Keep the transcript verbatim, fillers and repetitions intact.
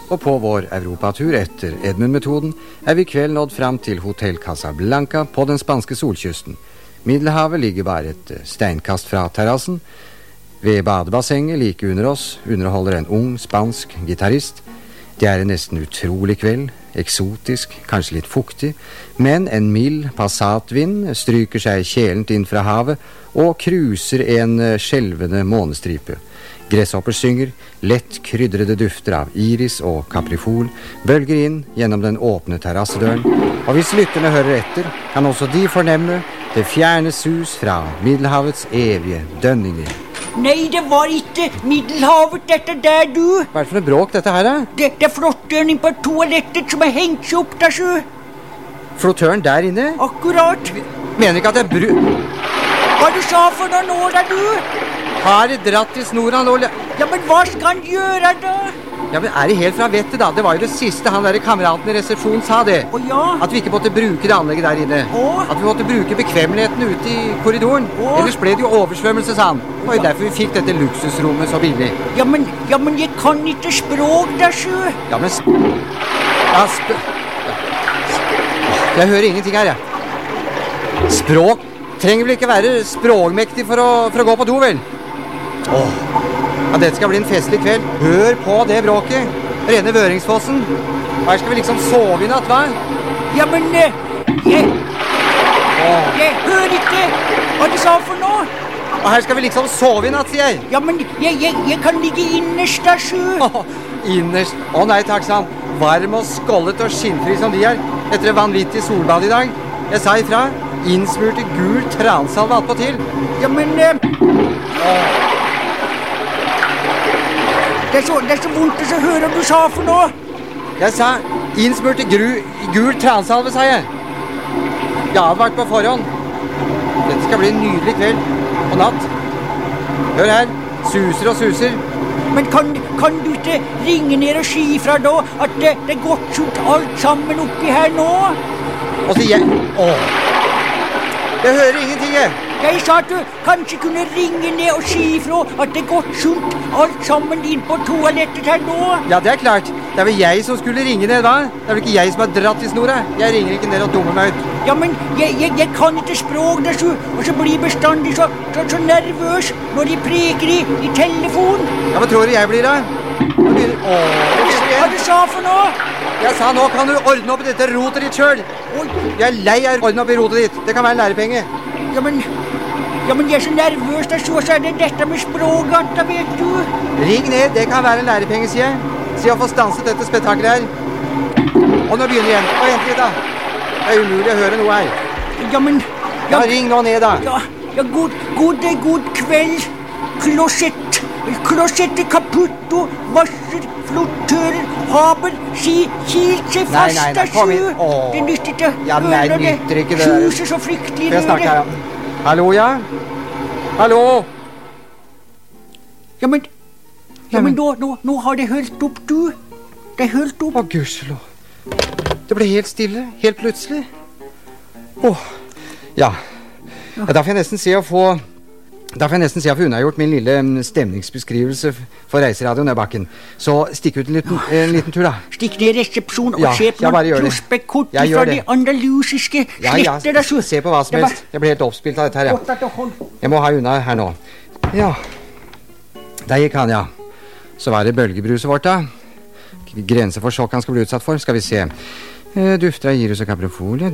Og på vår europatur etter Edmund-metoden er vi i kveld nådd fram til Hotel Casablanca på den spanske solkysten. Middelhavet ligger bare et steinkast fra terrassen. Ved badebassenget like under oss underholder en ung spansk gitarist. Det er en nesten utrolig kveld, eksotisk, kanskje litt fuktig, men en mild passatvind stryker seg kjelent inn fra havet og kruser en skjelvende månestripe. Gresshopper synger, lett krydrede dufter av iris og kaprifol bølger inn gjennom den åpne terrassedøren, og hvis lytterne hører etter, kan også de fornemme det fjerne sus fra Middelhavets evige dønninger. Nei, det var ikke Middelhavet, dette der, du. Hva er det for noe bråk, dette her, da? Det, det er flottøren inn på toalettet som er hengt seg opp der, så. Flottøren der inne? Akkurat. Mener ikke at det er bru... Hva du sa for noe nå, da, du? Har det dratt i snoren, nå? Ja, men hva skal han gjøre, da? Ja, men er det helt fra vettet, da? Det var jo det siste han der kameraten i resepsjonen sa det. Å ja? At vi ikke måtte bruke det anlegget der inne. Å? At vi måtte bruke bekvemmeligheten ute i korridoren. Å? Ellers ble det jo oversvømmelse, sa han. Det var jo derfor vi fikk dette luksusrommet så billig. Ja, men, ja, men jeg kan ikke språk der, så. Ja, men... Sp ja, sp ja. Jeg hører ingenting her, jeg. Språk? Trenger vel ikke være språkmektig for å, for å gå på do, vel? Åh, ja, dette skal bli en festlig kveld. Hør på det bråket. Rene Vøringsfossen. Her skal vi liksom sove i natt, hva? Ja, men uh, jeg... Åh. Jeg hører ikke hva du sa for noe. Og her skal vi liksom sove i natt, sier jeg. Ja, men jeg, jeg, jeg kan ligge innerst der, så. Åh, innerst. Å nei, takk, sann. Varm og skollet og skinnfri som de er. Etter en vanvittig solbad i dag. Jeg sa ifra. Innsmurt i gul transalve alt på til. Ja, men... Uh... Åh. Det er, så, det er så vondt å høre hva du sa for noe. Jeg sa innsmurt i gru, gul transalve, sa jeg. Jeg har advart på forhånd. Dette skal bli en nydelig kveld og natt. Hør her, suser og suser. Men kan, kan du ikke ringe ned og si fra da at det, det er gått ut alt sammen oppi her nå? Og så jeg... Åh. Jeg hører ingenting, jeg. Jeg sa at du kanskje kunne ringe ned og si ifra at det er gått sunt alt sammen inn på toalettet her nå. Ja, det er klart. Det er vel jeg som skulle ringe ned, hva? Det er vel ikke jeg som har dratt i snora. Jeg ringer ikke ned og dummer meg ut. Ja, men jeg, jeg, jeg kan ikke språk der, så, og så blir bestandig så, så, så nervøs når de preker i, i telefon. Ja, hva tror du jeg blir da? Nå begynner... Åh, det skjer igjen. Hva du sa for noe? Jeg sa, nå kan du ordne opp i dette rotet ditt selv. Jeg er lei av å ordne opp i rotet ditt. Det kan være en lærepenge. Ja, men... Ja, men jeg er så nervøs, der så er det dette med språket, da vet du. Ring ned, det kan være en lærepenge, sier jeg. Si å få stanset dette spektaklet her. Og nå begynner igjen. Og vent litt da. Det er umulig å høre noe her. Ja, men... Ja, ja ring nå ned da. Ja, ja god, god, god kveld. Klosett. Klosett kaputto. Vasser, flottører, haber, si, kilt seg fast. Nei, nei, nei, kom inn. Åh. Det nytter ikke. Ja, nei, det nytter ikke det. Kjuser så fryktelig. Får jeg snakke her, ja. Hallo, ja? Hallo? Ja, men... Ja, men nå, nå, nå har det hølt opp, du. Det er hølt opp. Å, gudskjelov. Det ble helt stille, helt plutselig. Åh, ja. Ja, da får jeg nesten se å få... Da får jeg nesten se å få unnagjort min lille stemningsbeskrivelse for reiseradioen ned bakken. Så stikk ut en liten, en liten tur, da. Stikk ned i resepsjon og ja, se på noen prospektkort fra de andalusiske ja, sletter. Ja, ja, se på hva som helst. Jeg blir helt oppspilt av dette her, ja. Jeg må ha unna her nå. Ja. Der gikk han, ja. Så var det bølgebruset vårt, da. Grense for sjokk han skal bli utsatt for, skal vi se. Dufter av iris og kaprifol,